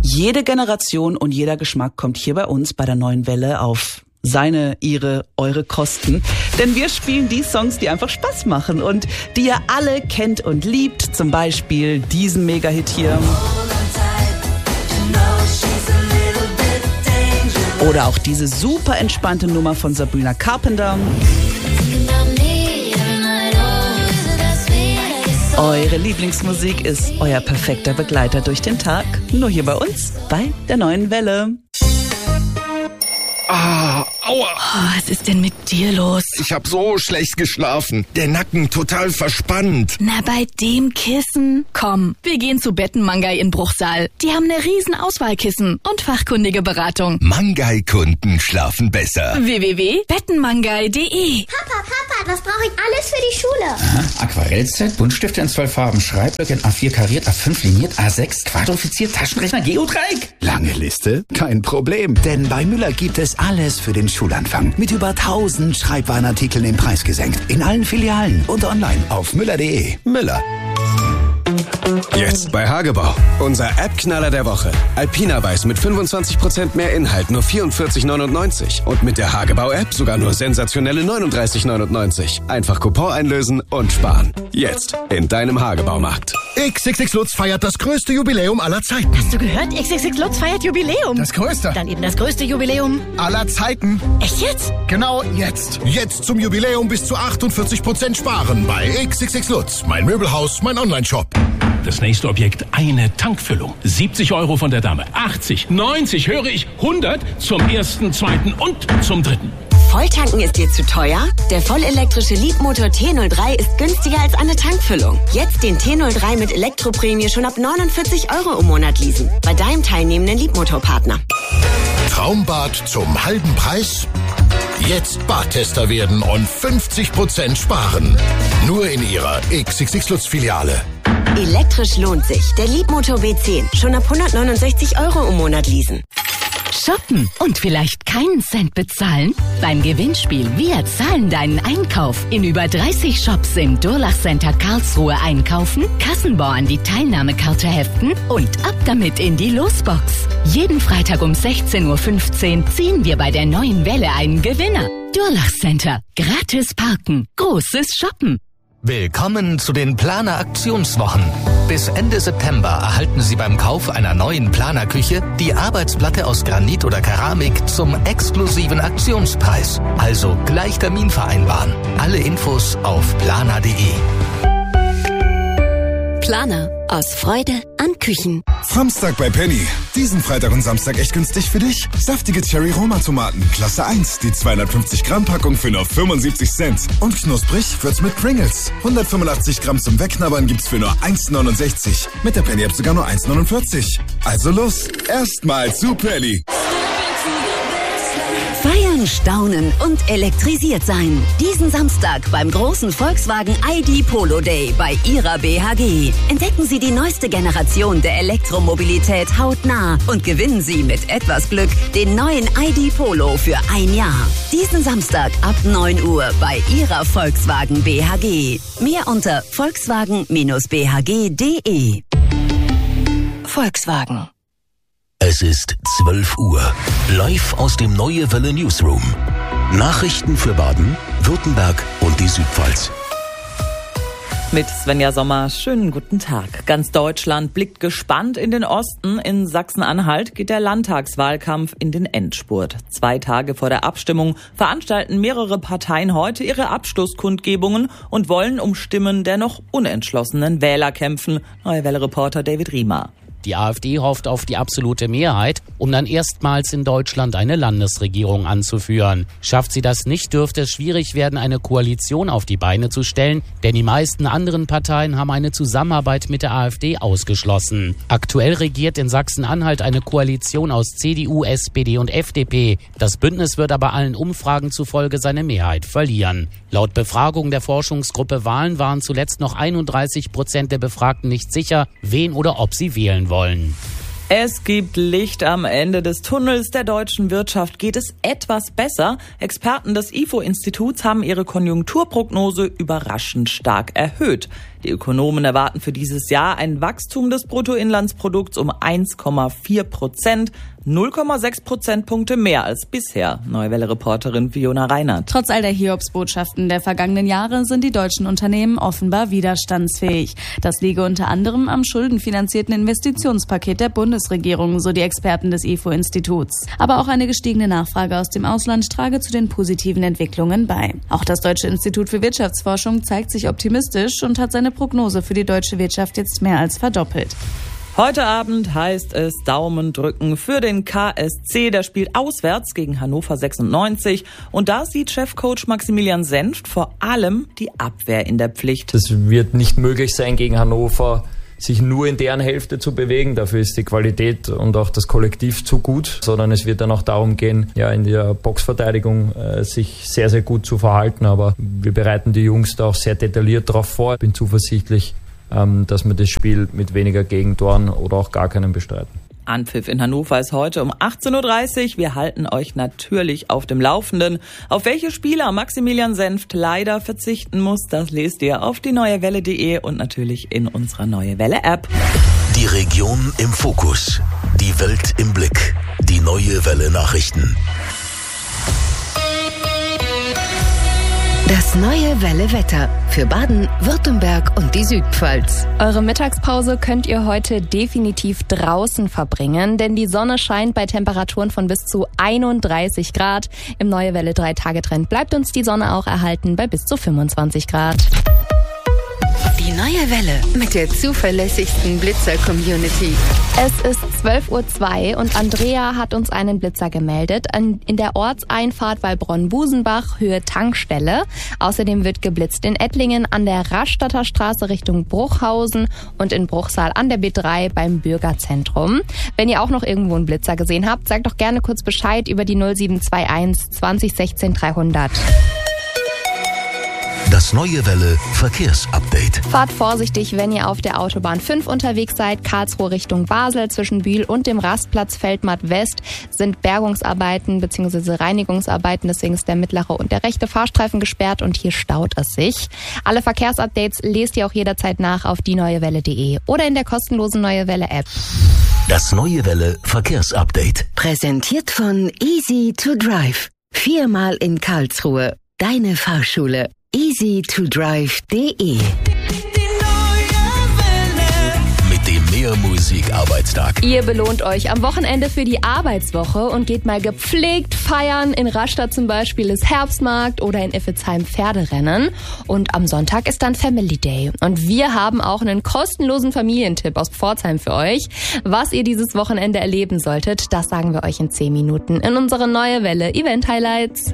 Jede Generation und jeder Geschmack kommt hier bei uns bei der Neuen Welle auf seine, ihre, eure Kosten. Denn wir spielen die Songs, die einfach Spaß machen und die ihr alle kennt und liebt. Zum Beispiel diesen Mega-Hit hier. Oder auch diese super entspannte Nummer von Sabrina Carpenter. Eure Lieblingsmusik ist euer perfekter Begleiter durch den Tag. Nur hier bei uns, bei der Neuen Welle. Ah, aua. Oh, was ist denn mit dir los? Ich habe so schlecht geschlafen. Der Nacken total verspannt. Na, bei dem Kissen? Komm, wir gehen zu Betten Mangai in Bruchsal. Die haben eine riesen Auswahlkissen und fachkundige Beratung. Mangai-Kunden schlafen besser. www.bettenmangai.de. Papa, was brauche ich alles für die Schule? Aha, Aquarellset, Buntstifte in 12 Farben, Schreibblöcke in A4 kariert, A5 liniert, A6 quadrifiziert, Taschenrechner, Geodreieck. Lange Liste? Kein Problem, denn bei Müller gibt es alles für den Schulanfang. Mit über 1000 Schreibwarenartikeln im Preis gesenkt. In allen Filialen und online auf müller.de. Müller. Jetzt bei Hagebau. Unser App-Knaller der Woche. Alpina Weiß mit 25% mehr Inhalt, nur 44,99. Und mit der Hagebau-App sogar nur sensationelle 39,99. Einfach Coupon einlösen und sparen. Jetzt in deinem Hagebaumarkt. XXX Lutz feiert das größte Jubiläum aller Zeiten. Hast du gehört? XXX Lutz feiert Jubiläum. Das größte. Dann eben das größte Jubiläum aller Zeiten. Echt jetzt? Genau jetzt. Jetzt zum Jubiläum bis zu 48% sparen bei XXX Lutz. Mein Möbelhaus, mein Online-Shop. Das nächste Objekt, eine Tankfüllung. 70 € von der Dame, 80, 90, höre ich, 100 zum ersten, zweiten und zum dritten. Volltanken ist dir zu teuer? Der vollelektrische Leapmotor T03 ist günstiger als eine Tankfüllung. Jetzt den T03 mit Elektroprämie schon ab 49 € im Monat leasen. Bei deinem teilnehmenden Leapmotor-Partner. Traumbad zum halben Preis? Jetzt Badtester werden und 50% sparen. Nur in ihrer XXX Lutz-Filiale. Elektrisch lohnt sich. Der Leapmotor B10. Schon ab 169 € im Monat leasen. Shoppen und vielleicht keinen Cent bezahlen? Beim Gewinnspiel Wir zahlen deinen Einkauf in über 30 Shops im Durlach Center Karlsruhe einkaufen, Kassenbon an die Teilnahmekarte heften und ab damit in die Losbox. Jeden Freitag um 16:15 Uhr ziehen wir bei der Neuen Welle einen Gewinner. Durlach Center. Gratis parken. Großes Shoppen. Willkommen zu den Planer-Aktionswochen. Bis Ende September erhalten Sie beim Kauf einer neuen Planerküche die Arbeitsplatte aus Granit oder Keramik zum exklusiven Aktionspreis. Also gleich Termin vereinbaren. Alle Infos auf planer.de. Planer. Aus Freude an Küchen. Samstag bei Penny. Diesen Freitag und Samstag echt günstig für dich. Saftige Cherry-Roma-Tomaten, Klasse 1. Die 250 Gramm Packung für nur 75 Cent. Und knusprig wird's mit Pringles. 185 Gramm zum Wegknabbern gibt's für nur 1,69. Mit der Penny-App sogar nur 1,49. Also los, erstmal zu Penny. Feiern, staunen und elektrisiert sein. Diesen Samstag beim großen Volkswagen ID Polo Day bei Ihrer BHG. Entdecken Sie die neueste Generation der Elektromobilität hautnah und gewinnen Sie mit etwas Glück den neuen ID Polo für ein Jahr. Diesen Samstag ab 9 Uhr bei Ihrer Volkswagen BHG. Mehr unter volkswagen-bhg.de. Volkswagen. Es ist 12 Uhr. Live aus dem Neue Welle Newsroom. Nachrichten für Baden, Württemberg und die Südpfalz. Mit Svenja Sommer, schönen guten Tag. Ganz Deutschland blickt gespannt in den Osten. In Sachsen-Anhalt geht der Landtagswahlkampf in den Endspurt. 2 Tage vor der Abstimmung veranstalten mehrere Parteien heute ihre Abschlusskundgebungen und wollen um Stimmen der noch unentschlossenen Wähler kämpfen. Neue Welle-Reporter David Riemer. Die AfD hofft auf die absolute Mehrheit, um dann erstmals in Deutschland eine Landesregierung anzuführen. Schafft sie das nicht, dürfte es schwierig werden, eine Koalition auf die Beine zu stellen, denn die meisten anderen Parteien haben eine Zusammenarbeit mit der AfD ausgeschlossen. Aktuell regiert in Sachsen-Anhalt eine Koalition aus CDU, SPD und FDP. Das Bündnis wird aber allen Umfragen zufolge seine Mehrheit verlieren. Laut Befragung der Forschungsgruppe Wahlen waren zuletzt noch 31% der Befragten nicht sicher, wen oder ob sie wählen wollen. Es gibt Licht am Ende des Tunnels. Der deutschen Wirtschaft geht es etwas besser. Experten des IFO-Instituts haben ihre Konjunkturprognose überraschend stark erhöht. Die Ökonomen erwarten für dieses Jahr ein Wachstum des Bruttoinlandsprodukts um 1,4%, 0,6 Prozentpunkte mehr als bisher. Neue Welle-Reporterin Fiona Reinhardt. Trotz all der Hiobsbotschaften der vergangenen Jahre sind die deutschen Unternehmen offenbar widerstandsfähig. Das liege unter anderem am schuldenfinanzierten Investitionspaket der Bundesregierung, so die Experten des IFO-Instituts. Aber auch eine gestiegene Nachfrage aus dem Ausland trage zu den positiven Entwicklungen bei. Auch das Deutsche Institut für Wirtschaftsforschung zeigt sich optimistisch und hat seine Prognose für die deutsche Wirtschaft jetzt mehr als verdoppelt. Heute Abend heißt es Daumen drücken für den KSC. Der spielt auswärts gegen Hannover 96. Und da sieht Chefcoach Maximilian Senft vor allem die Abwehr in der Pflicht. Es wird nicht möglich sein, gegen Hannover sich nur in deren Hälfte zu bewegen. Dafür ist die Qualität und auch das Kollektiv zu gut. Sondern es wird dann auch darum gehen, in der Boxverteidigung sich sehr, sehr gut zu verhalten. Aber wir bereiten die Jungs da auch sehr detailliert darauf vor. Ich bin zuversichtlich, dass wir das Spiel mit weniger Gegentoren oder auch gar keinen bestreiten. Anpfiff in Hannover ist heute um 18.30 Uhr. Wir halten euch natürlich auf dem Laufenden. Auf welche Spieler Maximilian Senft leider verzichten muss, das lest ihr auf dieneuewelle.de und natürlich in unserer Neue Welle App. Die Region im Fokus. Die Welt im Blick. Die Neue Welle Nachrichten. Das Neue Welle Wetter für Baden, Württemberg und die Südpfalz. Eure Mittagspause könnt ihr heute definitiv draußen verbringen, denn die Sonne scheint bei Temperaturen von bis zu 31 Grad. Im Neue Welle 3-Tage-Trend bleibt uns die Sonne auch erhalten bei bis zu 25 Grad. Die Neue Welle mit der zuverlässigsten Blitzer-Community. Es ist 12:02 Uhr und Andrea hat uns einen Blitzer gemeldet. In der Ortseinfahrt Wallbronn-Busenbach, Höhe Tankstelle. Außerdem wird geblitzt in Ettlingen an der Rastatter Straße Richtung Bruchhausen und in Bruchsal an der B3 beim Bürgerzentrum. Wenn ihr auch noch irgendwo einen Blitzer gesehen habt, sagt doch gerne kurz Bescheid über die 0721 20 16 300. Das Neue Welle Verkehrsupdate. Fahrt vorsichtig, wenn ihr auf der Autobahn 5 unterwegs seid. Karlsruhe Richtung Basel zwischen Bühl und dem Rastplatz Feldmatt West sind Bergungsarbeiten bzw. Reinigungsarbeiten. Deswegen ist der mittlere und der rechte Fahrstreifen gesperrt und hier staut es sich. Alle Verkehrsupdates lest ihr auch jederzeit nach auf dieneuewelle.de oder in der kostenlosen Neue Welle App. Das Neue Welle Verkehrsupdate. Präsentiert von Easy to Drive. 4-mal in Karlsruhe. Deine Fahrschule. easy2drive.de. Mit dem Mehrmusik-Arbeitstag. Ihr belohnt euch am Wochenende für die Arbeitswoche und geht mal gepflegt feiern. In Rastatt zum Beispiel ist Herbstmarkt oder in Iffezheim Pferderennen. Und am Sonntag ist dann Family Day. Und wir haben auch einen kostenlosen Familientipp aus Pforzheim für euch. Was ihr dieses Wochenende erleben solltet, das sagen wir euch in 10 Minuten in unsere Neue Welle Event Highlights.